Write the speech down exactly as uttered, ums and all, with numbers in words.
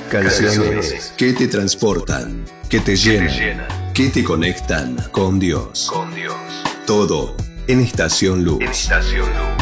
Canciones que te transportan, que te llenan, que te conectan con Dios. Todo en Estación Luz. En Estación Luz.